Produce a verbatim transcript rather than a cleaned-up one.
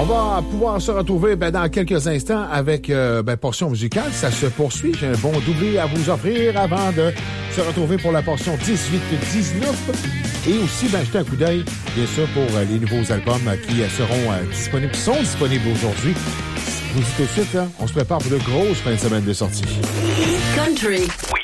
On va pouvoir se retrouver ben, dans quelques instants avec euh, ben, portion musicale. Ça se poursuit. J'ai un bon doublé à vous offrir avant de se retrouver pour la portion dix-huit dix-neuf. Et aussi, ben, jeter un coup d'œil, bien sûr, pour euh, les nouveaux albums euh, qui euh, seront euh, disponibles, qui sont disponibles aujourd'hui. Je vous dis tout de suite, là, on se prépare pour de grosses fins de semaine de sortie. Country. Oui.